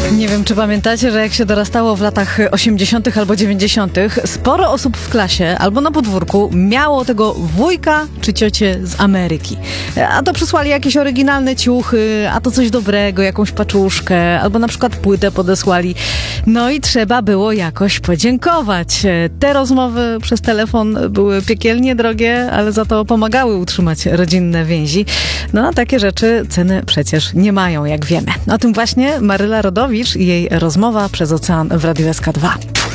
Nie wiem, czy pamiętacie, że jak się dorastało w latach 80. albo 90., sporo osób w klasie albo na podwórku miało tego wujka czy ciocię z Ameryki. A to przysłali jakieś oryginalne ciuchy, a to coś dobrego, jakąś paczuszkę, albo na przykład płytę podesłali. No i trzeba było jakoś podziękować. Te rozmowy przez telefon były piekielnie drogie, ale za to pomagały utrzymać rodzinne więzi. No a takie rzeczy ceny przecież nie mają, jak wiemy. O tym właśnie Maryla Rodowicz i jej rozmowa przez ocean w Radiu SK2.